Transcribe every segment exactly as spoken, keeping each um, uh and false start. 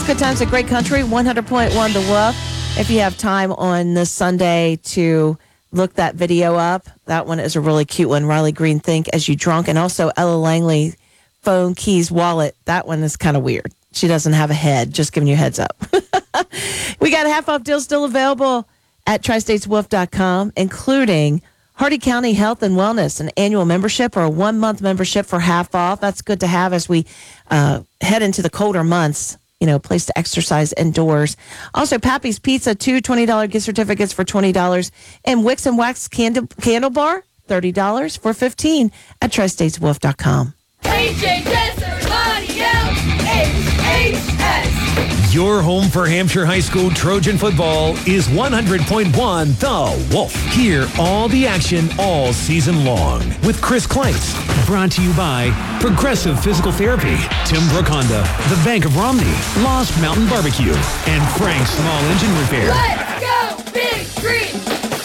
Good Times at Great Country, one hundred point one The Wolf. If you have time on this Sunday to look that video up, that one is a really cute one. Riley Green, Think As You Drunk, and also Ella Langley, Phone, Keys, Wallet. That one is kind of weird. She doesn't have a head, just giving you a heads up. We got half off deals still available at tri states wolf dot com, including Hardy County Health and Wellness, an annual membership or a one-month membership for half off. That's good to have as we uh, head into the colder months. You know, place to exercise indoors. Also, Pappy's Pizza, two twenty dollars gift certificates for twenty dollars. And Wicks and Wax Candle, Candle Bar, thirty dollars for fifteen dollars at tri states wolf dot com. H H S or anybody else, H H S. Your home for Hampshire High School Trojan football is one hundred point one The Wolf. Hear all the action all season long with Chris Kleitz. Brought to you by Progressive Physical Therapy, Tim Brook Honda, the Bank of Romney, Lost Mountain Barbecue, and Frank's Small Engine Repair. Let's go, Big Green!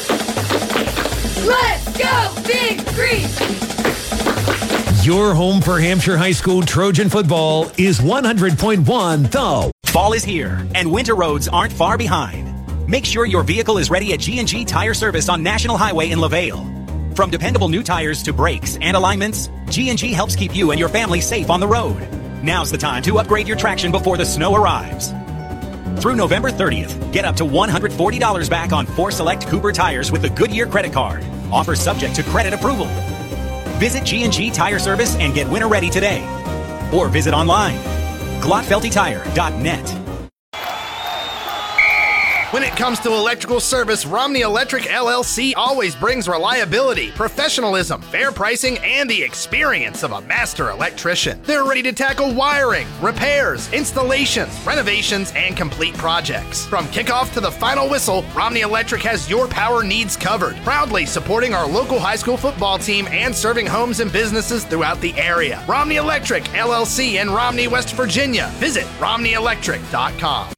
Let's go, Big Green! Your home for Hampshire High School Trojan football is one hundred point one The. Fall is here, and winter roads aren't far behind. Make sure your vehicle is ready at G and G Tire Service on National Highway in LaVale. From dependable new tires to brakes and alignments, G and G helps keep you and your family safe on the road. Now's the time to upgrade your traction before the snow arrives. Through November thirtieth, get up to one hundred forty dollars back on four select Cooper tires with the Goodyear credit card. Offer subject to credit approval. Visit G and G Tire Service and get winter ready today. Or visit online, glotfelty tire dot net. When it comes to electrical service, Romney Electric L L C always brings reliability, professionalism, fair pricing, and the experience of a master electrician. They're ready to tackle wiring, repairs, installations, renovations, and complete projects. From kickoff to the final whistle, Romney Electric has your power needs covered, proudly supporting our local high school football team and serving homes and businesses throughout the area. Romney Electric L L C in Romney, West Virginia. Visit romney electric dot com.